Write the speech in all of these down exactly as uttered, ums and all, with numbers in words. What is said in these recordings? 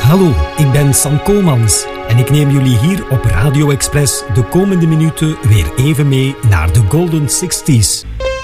Hallo, ik ben Sam Komans en ik neem jullie hier op Radio Express de komende minuten weer even mee naar de Golden Sixties.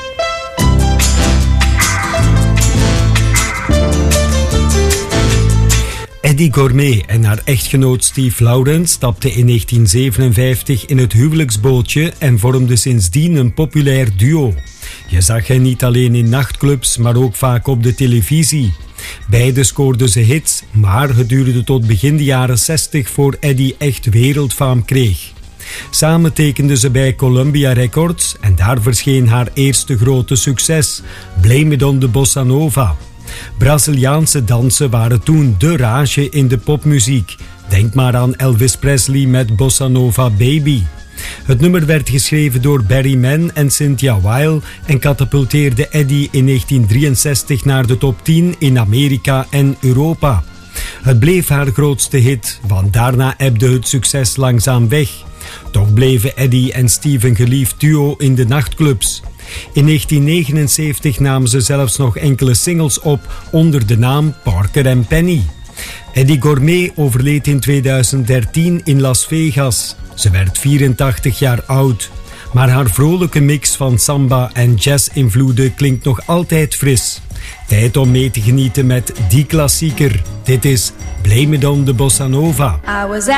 Eddie Gourmet en haar echtgenoot Steve Lawrence stapten in negentien zevenenvijftig in het huwelijksbootje en vormden sindsdien een populair duo. Je zag hen niet alleen in nachtclubs, maar ook vaak op de televisie. Beide scoorden ze hits, maar het duurde tot begin de jaren zestig voor Eddie echt wereldfaam kreeg. Samen tekenden ze bij Columbia Records en daar verscheen haar eerste grote succes, Blame It on the Bossa Nova. Braziliaanse dansen waren toen de rage in de popmuziek. Denk maar aan Elvis Presley met Bossa Nova Baby. Het nummer werd geschreven door Barry Mann en Cynthia Weil en katapulteerde Eddie in negentien drieënzestig naar de top tien in Amerika en Europa. Het bleef haar grootste hit, want daarna ebde het succes langzaam weg. Toch bleven Eddie en Steve een geliefd duo in de nachtclubs. In negentien negenenzeventig namen ze zelfs nog enkele singles op onder de naam Parker en Penny. Eddie Gourmet overleed in tweeduizend dertien in Las Vegas. Ze werd vierentachtig jaar oud. Maar haar vrolijke mix van samba en jazz-invloeden klinkt nog altijd fris. Tijd om mee te genieten met die klassieker. Dit is Blame It on the Bossa Nova. I was